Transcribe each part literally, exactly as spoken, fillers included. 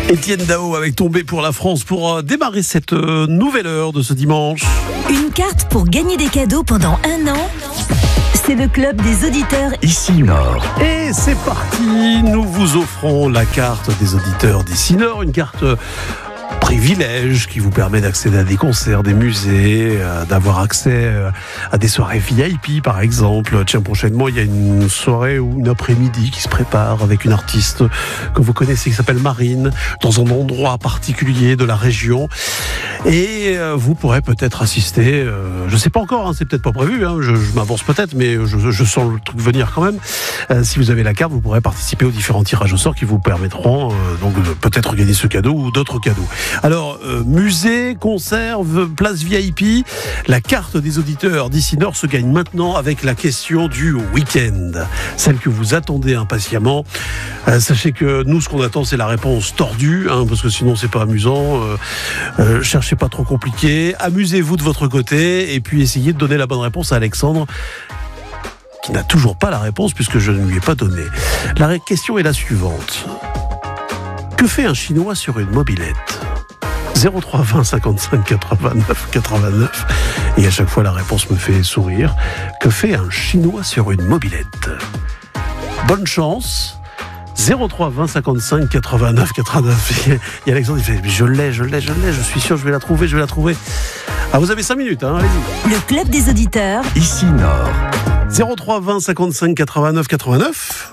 Étienne Dao avec Tombé pour la France pour démarrer cette nouvelle heure de ce dimanche. Une carte pour gagner des cadeaux pendant un an. C'est le club des auditeurs Ici Nord. Et c'est parti, nous vous offrons la carte des auditeurs d'Ici Nord, une carte privilège qui vous permet d'accéder à des concerts, des musées, euh, d'avoir accès euh, à des soirées V I P par exemple. Tiens, prochainement il y a une soirée ou une après-midi qui se prépare avec une artiste que vous connaissez qui s'appelle Marine, dans un endroit particulier de la région. Et euh, vous pourrez peut-être assister, euh, je sais pas encore, hein, c'est peut-être pas prévu, hein, je, je m'avance peut-être, mais je, je sens le truc venir quand même. Euh, si vous avez la carte, vous pourrez participer aux différents tirages au sort qui vous permettront euh, donc de peut-être gagner ce cadeau ou d'autres cadeaux. Alors, euh, musée, concert, place V I P, la carte des auditeurs d'Ici Nord se gagne maintenant avec la question du week-end. Celle que vous attendez impatiemment. Euh, sachez que nous, ce qu'on attend, c'est la réponse tordue, hein, parce que sinon, c'est pas amusant. Euh, euh, cherchez pas trop compliqué. Amusez-vous de votre côté et puis essayez de donner la bonne réponse à Alexandre, qui n'a toujours pas la réponse puisque je ne lui ai pas donné. La question est la suivante. Que fait un Chinois sur une mobilette ? zéro trois vingt cinquante-cinq quatre-vingt-neuf quatre-vingt-neuf et à chaque fois la réponse me fait sourire. Que fait un Chinois sur une mobilette ? Bonne chance. zéro trois vingt cinquante-cinq quatre-vingt-neuf quatre-vingt-neuf. Et Alexandre il fait je l'ai, je l'ai, je l'ai, je suis sûr, je vais la trouver, je vais la trouver. Ah, vous avez cinq minutes, hein, allez-y. Le club des auditeurs Ici Nord. zéro trois vingt cinquante-cinq quatre-vingt-neuf quatre-vingt-neuf.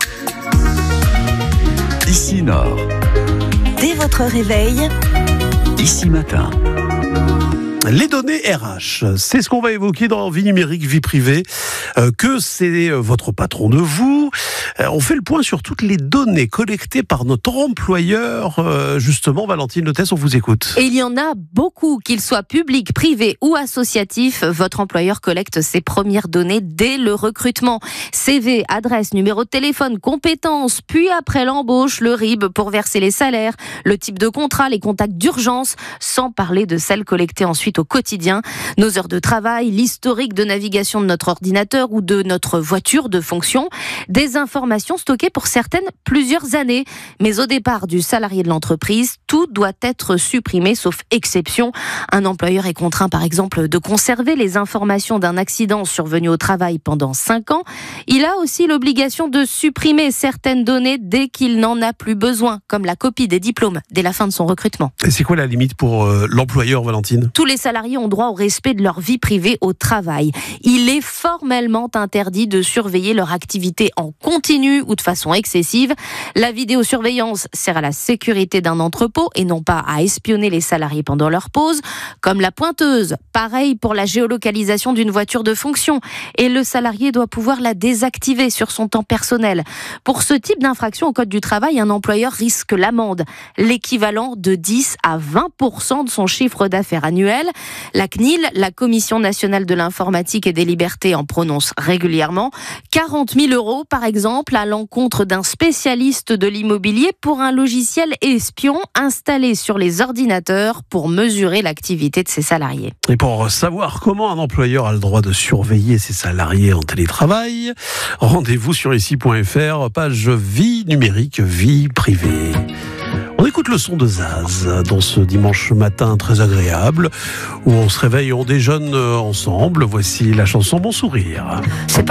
Ici Nord. Dès votre réveil. Ici Matin. Les données R H, c'est ce qu'on va évoquer dans Vie numérique, vie privée. Euh, que c'est votre patron de vous. Euh, on fait le point sur toutes les données collectées par notre employeur. Euh, justement, Valentine Lotès, on vous écoute. Et il y en a beaucoup, qu'ils soient publics, privés ou associatifs. Votre employeur collecte ses premières données dès le recrutement. C V, adresse, numéro de téléphone, compétences, puis après l'embauche, le R I B pour verser les salaires, le type de contrat, les contacts d'urgence, sans parler de celles collectées ensuite au quotidien, nos heures de travail, l'historique de navigation de notre ordinateur ou de notre voiture de fonction, des informations stockées pour certaines plusieurs années. Mais au départ du salarié de l'entreprise, tout doit être supprimé sauf exception. Un employeur est contraint par exemple de conserver les informations d'un accident survenu au travail pendant cinq ans. Il a aussi l'obligation de supprimer certaines données dès qu'il n'en a plus besoin, comme la copie des diplômes dès la fin de son recrutement. Et c'est quoi la limite pour euh, l'employeur, Valentine ? Tous les salariés ont droit au respect de leur vie privée au travail. Il est formellement interdit de surveiller leur activité en continu ou de façon excessive. La vidéosurveillance sert à la sécurité d'un entrepôt et non pas à espionner les salariés pendant leur pause, comme la pointeuse. Pareil pour la géolocalisation d'une voiture de fonction. Et le salarié doit pouvoir la désactiver sur son temps personnel. Pour ce type d'infraction au code du travail, un employeur risque l'amende, l'équivalent de dix à vingt pour cent de son chiffre d'affaires annuel. La C N I L, la Commission nationale de l'informatique et des libertés, en prononce régulièrement. quarante mille euros, par exemple, à l'encontre d'un spécialiste de l'immobilier pour un logiciel espion installé sur les ordinateurs pour mesurer l'activité de ses salariés. Et pour savoir comment un employeur a le droit de surveiller ses salariés en télétravail, rendez-vous sur ici point f r, page vie numérique, vie privée. On écoute le son de Zaz dans ce dimanche matin très agréable où on se réveille, on déjeune ensemble. Voici la chanson Bon Sourire. C'est pas